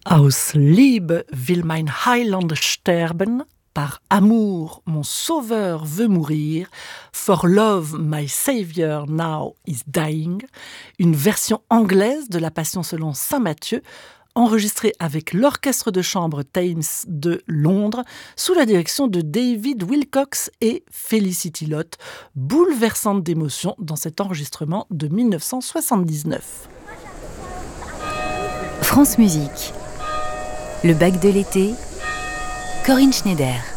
Aus Liebe will mein Heiland sterben, par amour mon sauveur veut mourir, for love my savior now is dying, une version anglaise de la Passion selon saint Matthieu, enregistrée avec l'orchestre de chambre Thames de Londres, sous la direction de David Wilcox et Felicity Lott, bouleversante d'émotion dans cet enregistrement de 1979. France Musique. Le bac de l'été, Corinne Schneider.